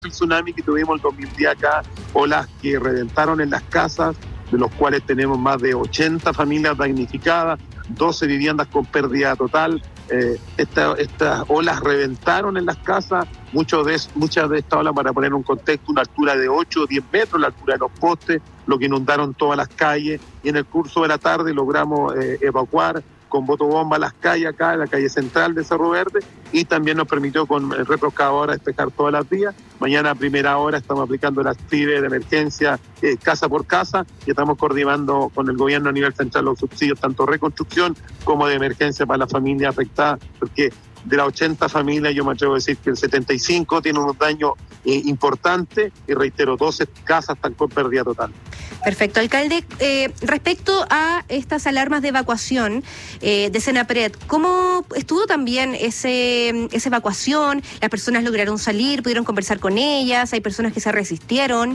el tsunami que tuvimos el 2010 acá, olas que reventaron en las casas, de los cuales tenemos más de 80 familias damnificadas, 12 viviendas con pérdida total. Estas olas reventaron en las casas, muchas de estas olas, para poner un contexto, una altura de 8 o 10 metros, la altura de los postes, lo que inundaron todas las calles, y en el curso de la tarde logramos evacuar con botobomba las calles acá, en la calle central de Cerro Verde, y también nos permitió con el retroexcavador despejar todas las vías. Mañana a primera hora estamos aplicando las actividades de emergencia casa por casa, y estamos coordinando con el gobierno a nivel central los subsidios, tanto reconstrucción como de emergencia para las familias afectadas, porque de las 80 familias yo me atrevo a decir que el 75 tiene unos daños importantes, y reitero, 12 casas están con pérdida total. Perfecto, alcalde. Respecto a estas alarmas de evacuación de Senapred, ¿cómo estuvo también esa evacuación? ¿Las personas lograron salir, pudieron conversar con ellas? ¿Hay personas que se resistieron?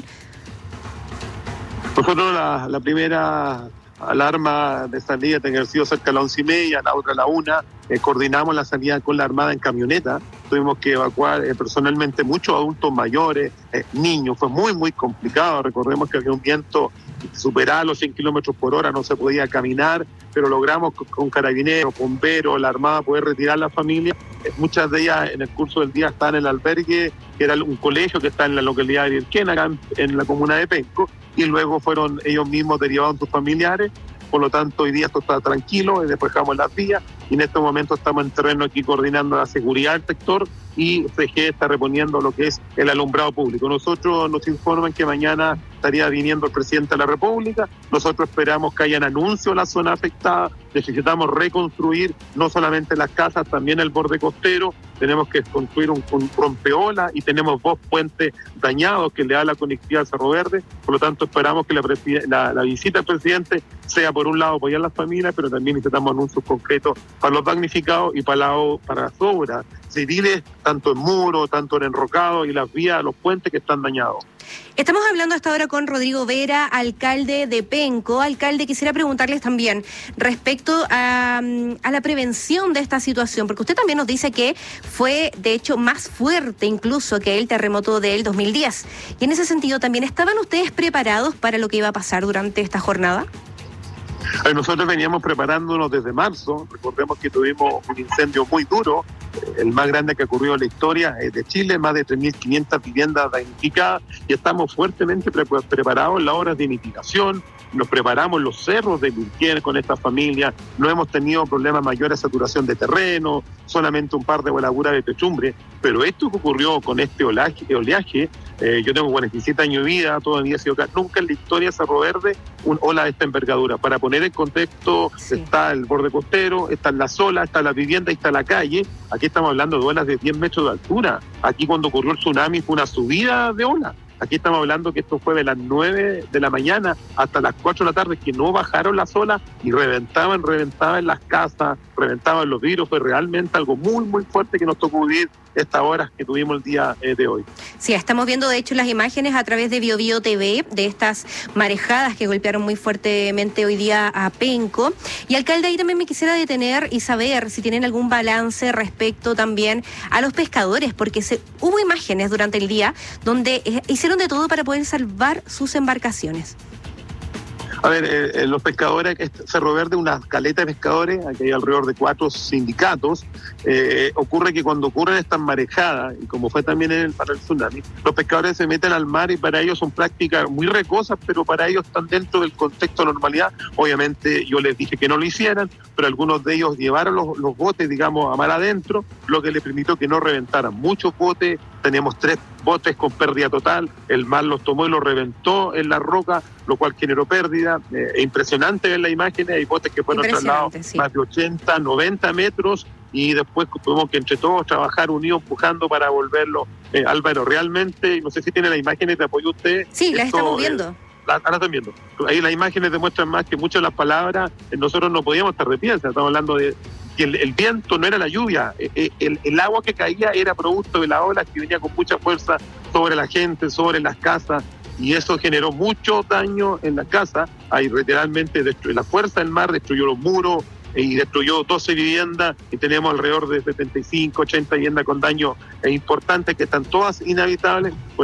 Nosotros la primera alarma de salida tenía sido cerca de las 11:30, la otra a la 1. Coordinamos la salida con la Armada en camioneta. Tuvimos que evacuar personalmente muchos adultos mayores, niños. Fue muy, muy complicado. Recordemos que había un viento que superaba los 100 kilómetros por hora, no se podía caminar, pero logramos con carabineros, bomberos, la Armada poder retirar a la familia. Muchas de ellas en el curso del día están en el albergue, que era un colegio que está en la localidad de Virquena, acá en la comuna de Penco, y luego fueron ellos mismos derivados a sus familiares. Por lo tanto, hoy día esto está tranquilo, despejamos las vías, y en este momento estamos en terreno aquí coordinando la seguridad del sector, y CG está reponiendo lo que es el alumbrado público. Nosotros nos informan que mañana estaría viniendo el presidente de la República. Nosotros esperamos que hayan anuncios en la zona afectada. Necesitamos reconstruir no solamente las casas, también el borde costero. Tenemos que construir un rompeolas, y tenemos 2 puentes dañados que le da la conectividad al Cerro Verde. Por lo tanto, esperamos que la visita del presidente sea, por un lado, apoyar a las familias, pero también necesitamos anuncios concretos para los damnificados y para las obras civiles, tanto en muros, tanto en enrocados y las vías, los puentes que están dañados. Estamos hablando hasta ahora con Rodrigo Vera, alcalde de Penco. Alcalde, quisiera preguntarles también respecto a la prevención de esta situación, porque usted también nos dice que fue, de hecho, más fuerte incluso que el terremoto del 2010. Y en ese sentido también, ¿estaban ustedes preparados para lo que iba a pasar durante esta jornada? Nosotros veníamos preparándonos desde marzo. Recordemos que tuvimos un incendio muy duro, el más grande que ocurrió en la historia de Chile, más de 3.500 viviendas damnificadas, y estamos fuertemente preparados en las obras de mitigación. Nos preparamos en los cerros de Virquena con estas familias, no hemos tenido problemas mayores de saturación de terreno, solamente un par de voladuras de techumbre, pero esto que ocurrió con este oleaje, yo tengo 47 años de vida, todavía he sido acá, nunca en la historia de Cerro Verde un ola de esta envergadura. Para poner en contexto, sí, está el borde costero, están las olas, está la vivienda y está la calle. Aquí estamos hablando de olas de 10 metros de altura. Aquí cuando ocurrió el tsunami fue una subida de olas. Aquí estamos hablando que esto fue de las 9 de la mañana hasta las 4 de la tarde, que no bajaron las olas y reventaban las casas, reventaban los vidrios. Fue realmente algo muy, muy fuerte que nos tocó vivir estas horas que tuvimos el día de hoy. Sí, estamos viendo de hecho las imágenes a través de BioBio TV de estas marejadas que golpearon muy fuertemente hoy día a Penco. Y alcalde, ahí también me quisiera detener y saber si tienen algún balance respecto también a los pescadores, porque hubo imágenes durante el día donde hicieron de todo para poder salvar sus embarcaciones. A ver, los pescadores, Cerro Verde, una caleta de pescadores, aquí hay alrededor de 4 sindicatos. Ocurre que cuando ocurren estas marejadas, y como fue también para el tsunami, los pescadores se meten al mar, y para ellos son prácticas muy recosas, pero para ellos están dentro del contexto de normalidad. Obviamente yo les dije que no lo hicieran, pero algunos de ellos llevaron los botes, digamos, a mar adentro, lo que les permitió que no reventaran muchos botes. Teníamos 3 botes con pérdida total, el mar los tomó y los reventó en la roca, lo cual generó pérdida. Impresionante ver las imágenes, hay botes que fueron trasladados sí, más de 80, 90 metros, y después tuvimos que entre todos trabajar unidos, empujando para volverlo. Álvaro, realmente, no sé si tiene las imágenes de apoyo usted. Sí, las estamos viendo. Ahora están viendo. Ahí las imágenes demuestran más que muchas de las palabras, nosotros no podíamos estar de pie. Estamos hablando de que el viento no era la lluvia, el agua que caía era producto de la ola que venía con mucha fuerza sobre la gente, sobre las casas, y eso generó mucho daño en las casas. Ahí literalmente la fuerza del mar destruyó los muros y destruyó 12 viviendas, y tenemos alrededor de 75, 80 viviendas con daños importantes que están todas inhabitables.